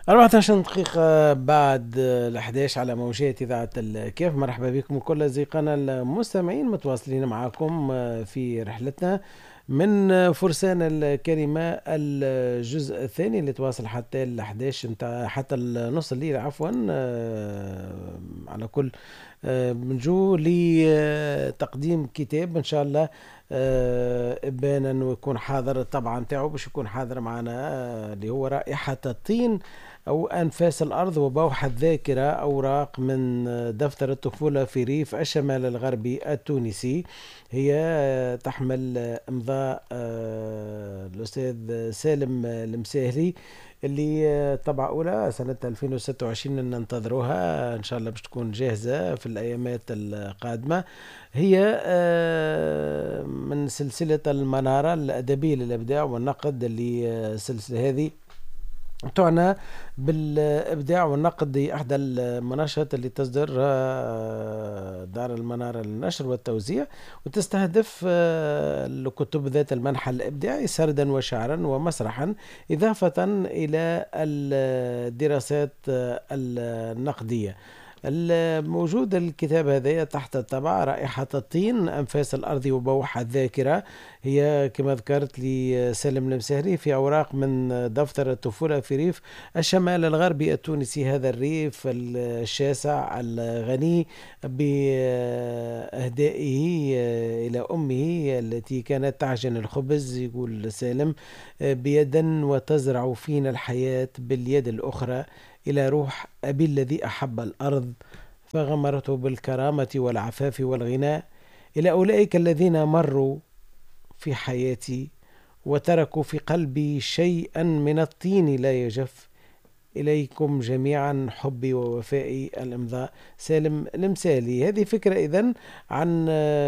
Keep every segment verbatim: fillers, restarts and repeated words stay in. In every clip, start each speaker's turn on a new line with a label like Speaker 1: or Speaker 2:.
Speaker 1: أربعة عشر دقيقة بعد الأحداش على موجات إذاعة الكيف. مرحبا بكم كل أصدقائنا المستمعين، متواصلين معكم في رحلتنا من فرسان الكلمة الجزء الثاني اللي تواصل حتى الأحداش متاع حتى النص الليل عفوا. آه، على كل آه، بنجو لتقديم كتاب إن شاء الله. آه، إبانا إنه يكون حاضر الطبعة نتاعو باش يكون حاضر معنا، آه، اللي هو رائحة الطين أو أنفاس الأرض وبوح الذاكرة، أوراق من دفتر الطفولة في ريف الشمال الغربي التونسي. هي تحمل إمضاء آه، الأستاذ سالم المساهلي، اللي طبعة أولى سنة ألفين وستة وعشرين ننتظروها إن شاء الله باش تكون جاهزة في الأيامات القادمة. هي آه، من سلسلة المنارة الأدبية للإبداع والنقد، اللي آه، السلسلة هذه تعنى بالإبداع والنقد. إحدى المناشط اللي تصدرها دار المنارة للنشر والتوزيع، وتستهدف آه، الكتب ذات المنحى الإبداعي سردا وشعرا ومسرحا، إضافة إلى الدراسات آه، النقدية. الموجود الكتاب هذا تحت الطبع رائحة الطين، أنفاس الأرض وبوح الذاكرة. هي كما ذكرت لسالم المسهري في أوراق من دفتر الطفولة في ريف الشمال الغربي التونسي. هذا الريف الشاسع الغني بأهدائه إلى أمه التي كانت تعجن الخبز، يقول سالم، بيدا وتزرع فينا الحياة باليد الأخرى، إلى روح أبي الذي أحب الأرض فغمرته بالكرامة والعفاف والغناء، إلى أولئك الذين مروا في حياتي وتركوا في قلبي شيئا من الطين لا يجف، إليكم جميعا حبي ووفائي. الإمضاء سالم المسالي. هذه فكرة إذن عن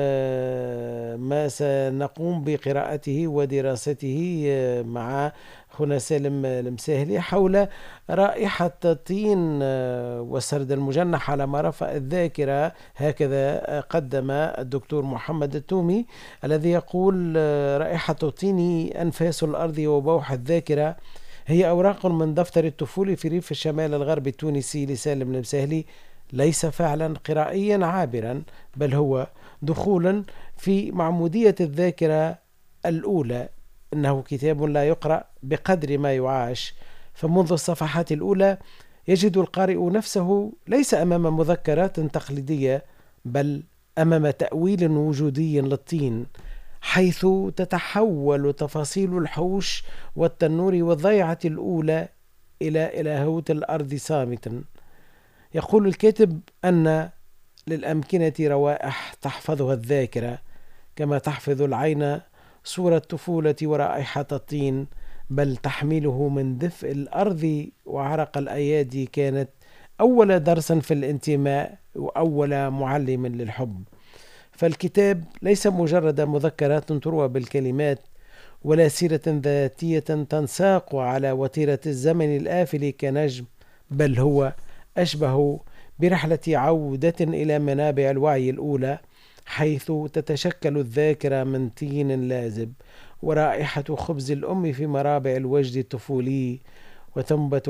Speaker 1: آه، ما سنقوم بقراءته ودراسته آه، مع هنا سالم المساهلي حول رائحة الطين آه، والسرد المجنح على مرافق الذاكرة. هكذا آه، قدم الدكتور محمد التومي، الذي يقول آه، رائحة الطين أنفاس الأرض وبوح الذاكرة، هي أوراق من دفتر الطفولة في ريف الشمال الغربي التونسي لسالم المساهلي. ليس فعلا قرائيا عابرا، بل هو دخولا في معمودية الذاكرة الأولى. إنه كتاب لا يقرأ بقدر ما يعاش، فمنذ الصفحات الأولى يجد القارئ نفسه ليس أمام مذكرات تقليدية، بل أمام تأويل وجودي للطين، حيث تتحول تفاصيل الحوش والتنور والضيعة الأولى إلى إلهوت الأرض صامتا. يقول الكاتب أن للأمكنة روائح تحفظها الذاكرة، كما تحفظ العين صورة الطفولة ورائحة الطين، بل تحمله من دفء الأرض وعرق الأيادي. كانت أول درس في الانتماء وأول معلم للحب. فالكتاب ليس مجرد مذكرات تروى بالكلمات، ولا سيرة ذاتية تنساق على وتيرة الزمن الآفل كنجم، بل هو أشبه برحلة عودة إلى منابع الوعي الأولى، حيث تتشكل الذاكرة من طين لازب ورائحة خبز الأم في مرابع الوجد الطفولي، وتنبت,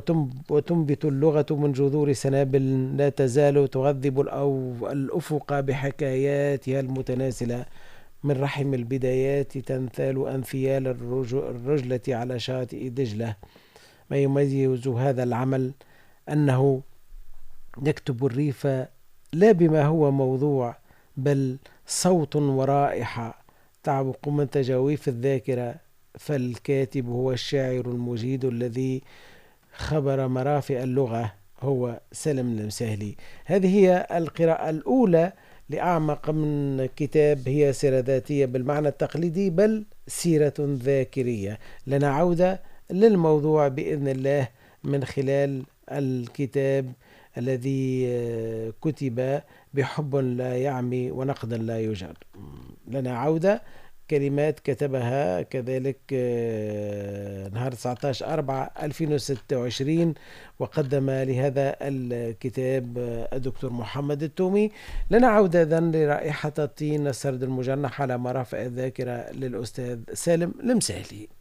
Speaker 1: وتنبت اللغة من جذور سنابل لا تزال تغذب الأفق بحكاياتها المتناسلة، من رحم البدايات تنثال أنثيال الرجلة على شاطئ دجلة. ما يميز هذا العمل أنه يكتب الريف لا بما هو موضوع، بل صوت ورائحة تعبق من تجاويف الذاكرة. فالكاتب هو الشاعر المجيد الذي خبر مرافئ اللغة، هو سالم المساهلي. هذه هي القراءة الأولى لأعمق من كتاب. هي سيرة ذاتية بالمعنى التقليدي، بل سيرة ذاكرية. لنا عودة للموضوع بإذن الله من خلال الكتاب الذي كتب بحب لا يعمي ونقد لا يجر. لنا عودة. كلمات كتبها كذلك نهار تسعة عشر أربعة ألفين وستة وعشرين، وقدم لهذا الكتاب الدكتور محمد التومي. لنا عودة ذن لرائحة الطين السرد المجنح على مرافق الذاكرة للأستاذ سالم المساهلي.